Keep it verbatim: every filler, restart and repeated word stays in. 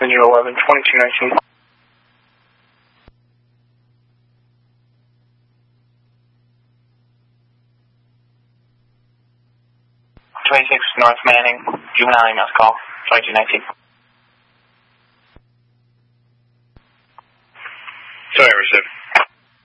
Venue eleven, twenty-two nineteen. twenty-six North Manning, juvenile emails call, twenty-two nineteen.